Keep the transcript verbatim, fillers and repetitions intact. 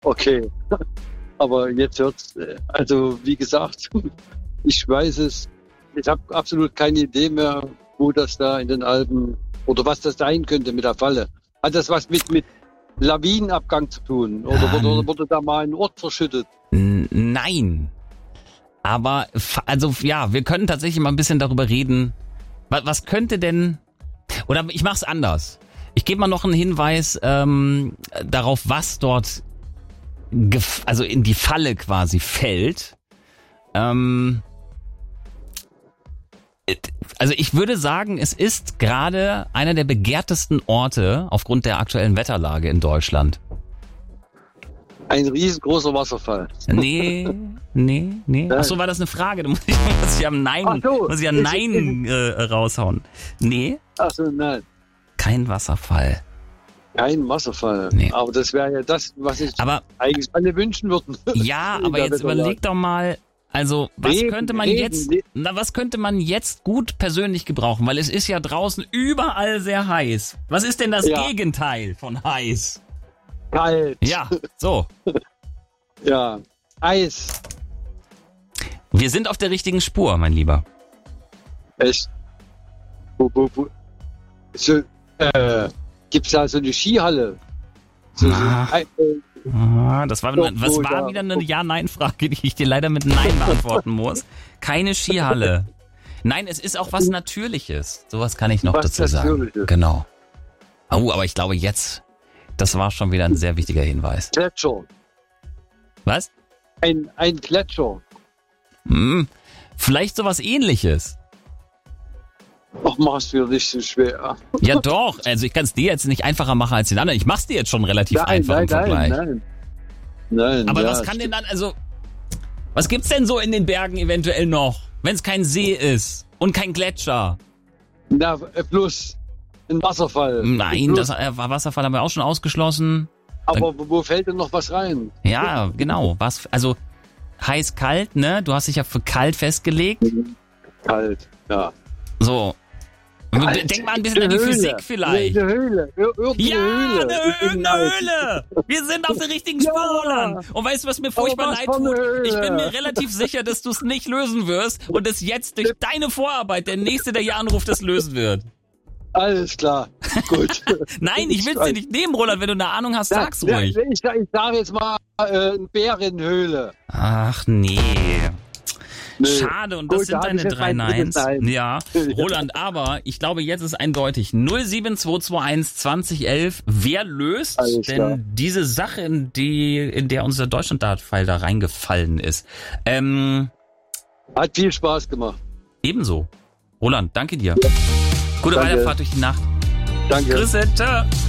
Okay. Aber jetzt hört's, also wie gesagt, ich weiß es, ich habe absolut keine Idee mehr, wo das da in den Alpen oder was das sein könnte mit der Falle. Hat das was mit, mit Lawinenabgang zu tun? Oder Ähm, wurde, wurde da mal ein Ort verschüttet? n- nein. Aber, fa- also ja, wir können tatsächlich mal ein bisschen darüber reden. Was, was könnte denn, oder ich mach's anders. Ich gebe mal noch einen Hinweis ähm, darauf, was dort gef- also in die Falle quasi fällt. Ähm, also ich würde sagen, es ist gerade einer der begehrtesten Orte aufgrund der aktuellen Wetterlage in Deutschland. Ein riesengroßer Wasserfall. Nee, nee, nee. Nein. Ach so, war das eine Frage? Da muss ich, muss ich am Nein, Ach so. muss ich am Nein äh, raushauen. Nee, Achso, nein. kein Wasserfall. Kein Wasserfall. Nee. Aber das wäre ja das, was ich Aber eigentlich alle wünschen würden. ja, In aber der jetzt Wetterlage. überleg doch mal, also was Reden, könnte man reden, jetzt, reden. na was könnte man jetzt gut persönlich gebrauchen? Weil es ist ja draußen überall sehr heiß. Was ist denn das Ja. Gegenteil von heiß? Kalt. Ja, so. Ja. Eis. Wir sind auf der richtigen Spur, mein Lieber. Echt. Wo, wo, wo. So, äh, gibt's da so eine Skihalle? So, so, Ah. ein, äh, Ah, das war, Doch, was wo war da- wieder eine Ja-Nein-Frage, die ich dir leider mit Nein beantworten muss. Keine Skihalle. Nein, es ist auch was Natürliches. Sowas kann ich noch Was dazu sagen. Natürliches. Genau. Oh, aber ich glaube jetzt, das war schon wieder ein sehr wichtiger Hinweis. Gletscher. Was? Ein, ein Gletscher. Hm, vielleicht sowas Ähnliches. Ach, mach's mir nicht so schwer. Ja doch, also ich kann es dir jetzt nicht einfacher machen als den anderen. Ich mach's dir jetzt schon relativ Nein, einfach nein, im Vergleich. nein, nein. Nein, Aber ja, was kann denn dann, also, was gibt's denn so in den Bergen eventuell noch, wenn es kein See ist und kein Gletscher? Na, äh, plus ein Wasserfall. Nein, plus, das äh, Wasserfall haben wir auch schon ausgeschlossen. aber wo- wo fällt denn noch was rein? Ja, genau. Was, also heiß, kalt, ne? Du hast dich ja für kalt festgelegt. Kalt, ja. So. Kalt. Denk mal ein bisschen an die Höhle. Physik vielleicht. Eine Höhle. Ir- Irgendeine Ja, Höhle. eine, irgendeine Höhle. Wir sind auf der richtigen Ja. Spur, Roland. Und weißt du, was mir furchtbar was leid für eine tut? Höhle. Ich bin mir relativ sicher, dass du es nicht lösen wirst und es jetzt durch deine Vorarbeit der Nächste, der hier anruft, das lösen wird. Alles klar. Gut. Nein, ich will es dir nicht nehmen, Roland. Wenn du eine Ahnung hast, sag's Ja, ruhig. Ich, ich sage jetzt mal äh, eine Bärenhöhle. Ach nee. Nee. Schade, und das Gut, da sind hab ich deine jetzt drei mein drittes Neins. Nein. Ja, Roland, aber ich glaube, jetzt ist eindeutig null sieben zwei zwei eins zwanzig elf. Wer löst Alles denn klar. diese Sache, in, die, in der unser Deutschland-Dart-Pfeil da reingefallen ist? Ähm, Hat viel Spaß gemacht. ebenso. Roland, danke dir. Gute Danke. Weiterfahrt durch die Nacht. Danke. Grüße, ciao.